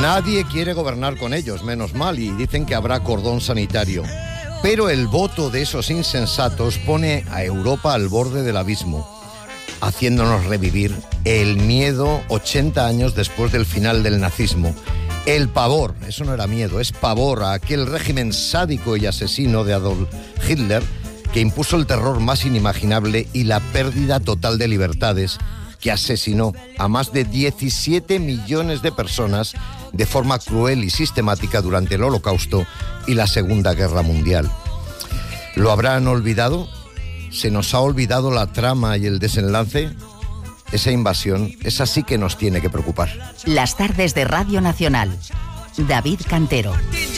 Nadie quiere gobernar con ellos, menos mal, y dicen que habrá cordón sanitario. Pero el voto de esos insensatos pone a Europa al borde del abismo, haciéndonos revivir el miedo 80 años después del final del nazismo. El pavor, eso no era miedo, es pavor a aquel régimen sádico y asesino de Adolf Hitler que impuso el terror más inimaginable y la pérdida total de libertades, que asesinó a más de 17 millones de personas de forma cruel y sistemática durante el Holocausto y la Segunda Guerra Mundial. ¿Lo habrán olvidado? ¿Se nos ha olvidado la trama y el desenlace? Esa invasión, esa sí que nos tiene que preocupar. Las tardes de Radio Nacional. David Cantero.